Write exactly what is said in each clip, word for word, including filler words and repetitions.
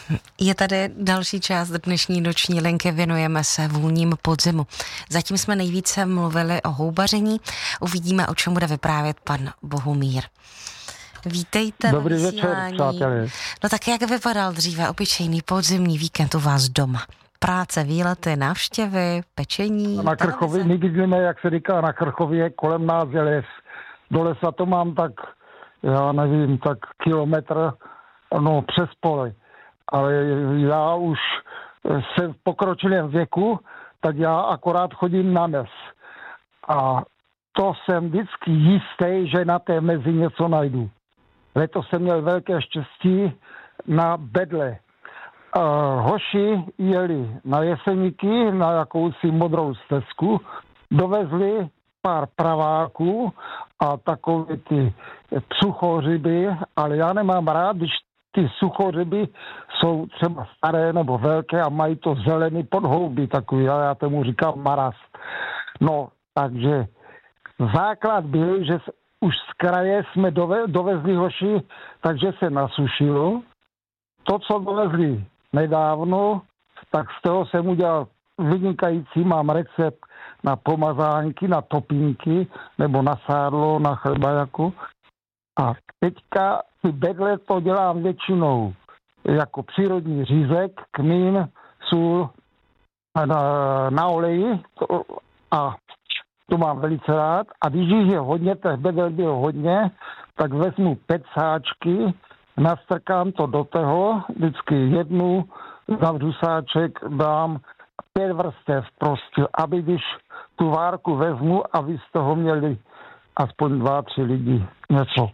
Je tady další část dnešní noční linky, věnujeme se vůním podzimu. Zatím jsme nejvíce mluvili o houbaření, uvidíme, o čem bude vyprávět pan Bohumír. Vítejte. Dobrý večer, přátelé. No tak jak vypadal dříve obyčejný podzimní víkend u vás doma? Práce, výlety, návštěvy, pečení? Na Krchově, my bydlíme, jak se říká, na Krchově, kolem nás je les. Do lesa to mám tak, já nevím, tak kilometr, no přes pole. Ale já už jsem v pokročilém věku, tak já akorát chodím na mes. A to jsem vždycky jistý, že na té mezi něco najdu. Letos jsem měl velké štěstí na bedle. Uh, hoši jeli na Jeseníky, na jakousi modrou stezku, dovezli pár praváků a takové ty suchořiby, ale já nemám rád, když ty suchořiby jsou třeba staré nebo velké a mají to zelený podhoubí takový, ale já tomu říkám marast. No, takže základ byl, že už z kraje jsme dove, dovezli hoši, takže se nasušilo. To, co dovezli nedávno, tak z toho jsem udělal vynikající, mám recept na pomazánky, na topínky, nebo na sádlo, na chleba jako. A teďka ty bedle to dělám většinou jako přírodní řízek, kmín, sůl na, na oleji to, a to mám velice rád. A když je hodně, těch bedel bylo hodně, tak vezmu pecáčky, nastrkám to do toho, vždycky jednu, zavřu sáček, dám pět vrstev prostě, aby když tu várku vezmu, aby z toho měli aspoň dva, tři lidi něco.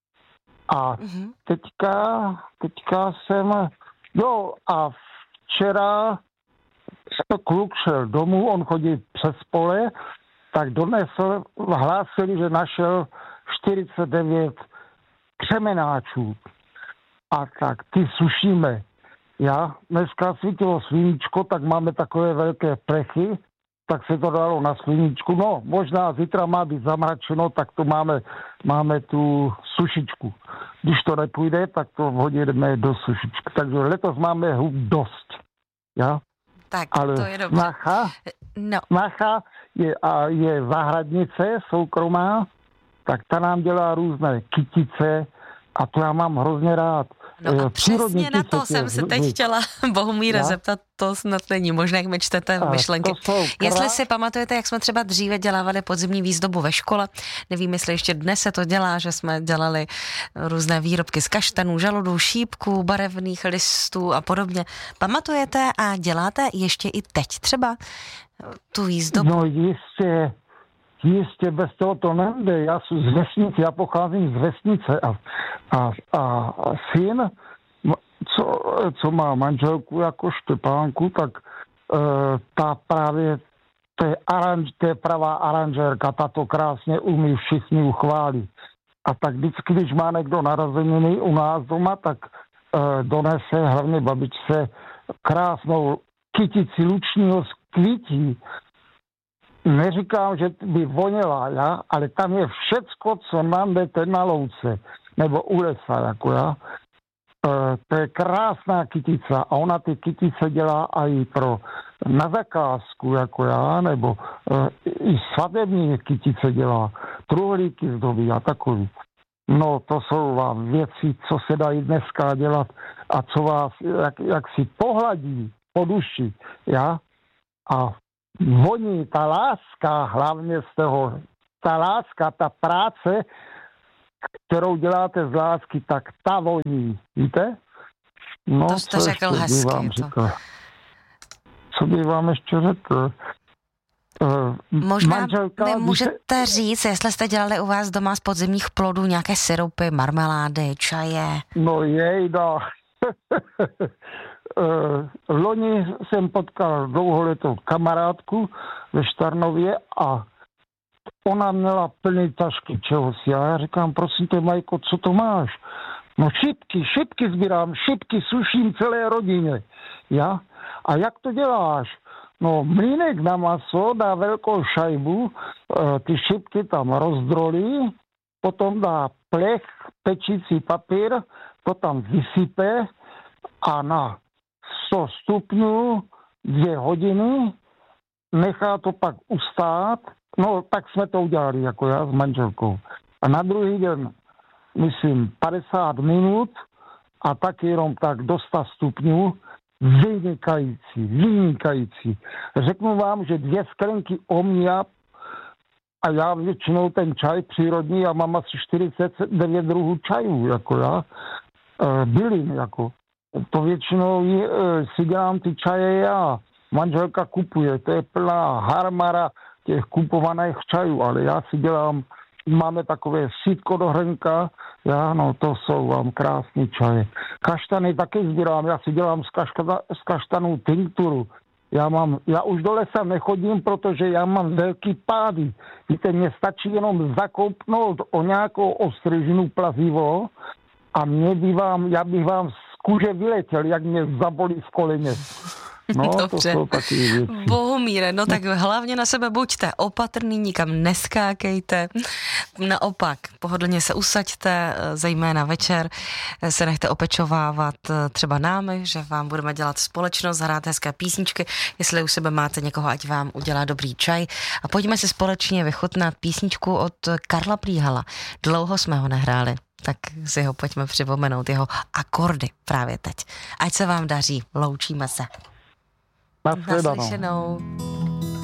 A teďka, teďka jsem, jo a včera kluk šel domů, on chodí přes pole, tak donesl, hlásili, že našel čtyřicet devět křemenáčů. A tak ty sušíme. Já dneska svítilo sluníčko, tak máme takové velké plechy, tak se to dalo na sluníčku. No, možná zítra má být zamračeno, tak to máme, máme tu sušičku. Když to nepůjde, tak to hodíme do sušičky. Takže letos máme hub dost. Ja? Tak, ale to je dobře. Macha, no. Macha je, a je zahradnice soukromá, tak ta nám dělá různé kytice a to já mám hrozně rád. No a přesně na to jsem se teď chtěla Bohumíra zeptat, to snad není možné, jak mi čtete myšlenky. Jestli si pamatujete, jak jsme třeba dříve dělávali podzimní výzdobu ve škole, nevím, jestli ještě dnes se to dělá, že jsme dělali různé výrobky z kaštanů, žaludů, šípků, barevných listů a podobně. Pamatujete a děláte ještě i teď třeba tu výzdobu? No jistě. Jistě, bez toho to nejde. Já jsem z vesnice, já pocházím z vesnice a, a, a syn, co, co má manželku jako Štěpánku, tak e, ta právě, to je, aranž, to je pravá aranžérka, ta to krásně umí všichni uchválit. A tak vždycky, když má někdo narozeniny u nás doma, tak e, donese hlavně babičce krásnou kytici lučního z kvítí. Neříkám, že by voněla, ja, ale tam je všecko, co nám jdete na louce, nebo u lesa, jako já. E, to je krásná kytica a ona ty kytice dělá i pro na zakázku, jako já, nebo e, i svatební kytice dělá, truhlíky zdobí a takový. No, to jsou vám věci, co se dají dneska dělat a co vás, jak, jak si pohladí po duši, ja, a voní ta láska, hlavně z toho, ta láska, ta práce, kterou děláte z lásky, tak ta voní, víte? No, to jste řekl hezky. Vám řekl? Co by vám ještě řekl? Uh, Možná manželka, mi můžete víte... říct, jestli jste dělali u vás doma z podzimních plodů nějaké syrupy, marmelády, čaje? No jejda. Uh, loni jsem potkal dlouholetou kamarádku ve Štarnově a ona měla plný tašky čehosi. A já říkám, prosím tě, Majko, co to máš? No šipky, šipky sbírám, šipky suším celé rodině. Ja? A jak to děláš? No mlýnek na maso dá velkou šajbu, uh, ty šipky tam rozdrolí, potom dá plech, pečící papír, to tam vysype a na sto stupňů, dvě hodiny, nechá to pak ustát, no tak jsme to udělali, jako já s manželkou. A na druhý den, myslím, padesát minut a tak jenom tak do sto stupňů, vynikající, vynikající. Řeknu vám, že dvě sklenky omnia a já většinou ten čaj přírodní, já mám asi čtyřicet devět druhů čajů, jako já, bylin, jako. To většinou je, si dělám ty čaje já. Manželka kupuje, to je plná harmara těch kupovaných čajů, ale já si dělám, máme takové sítko do hrnka, já, no to jsou vám krásný čaje. Kaštany taky sbírám, já si dělám z, kašta, z kaštanů tinkturu. Já mám, já už do lesa nechodím, protože já mám velký pády. Víte, mně stačí jenom zakoupnout o nějakou ostryžinu plazivo a mě by vám, já bych vám z kůže vyletěl, jak mě zabolí v koleně. No, dobře. To jsou taky věci. Bohumíre, no tak hlavně na sebe buďte opatrný, nikam neskákejte, naopak pohodlně se usaďte, zejména večer se nechte opečovávat třeba námi, že vám budeme dělat společnost, hrát hezké písničky, jestli u sebe máte někoho, ať vám udělá dobrý čaj a pojďme si společně vychutnat písničku od Karla Plíhala. Dlouho jsme ho nehráli, tak si ho pojďme připomenout, jeho akordy právě teď. Ať se vám daří, loučíme se. Naslyšenou. Naslyšenou.